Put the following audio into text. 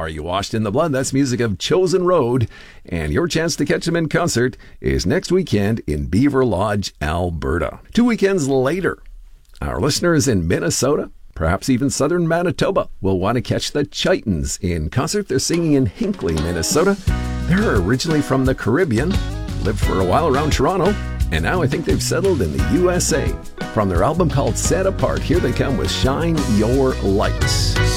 Are You Washed in the Blood? That's music of Chosen Road. And your chance to catch them in concert is next weekend in Beaver Lodge, Alberta. 2 weekends later, our listeners in Minnesota, perhaps even southern Manitoba, will want to catch the Chitons in concert. They're singing in Hinckley, Minnesota. They're originally from the Caribbean, lived for a while around Toronto, and now I think they've settled in the USA. From their album called Set Apart, here they come with Shine Your Light.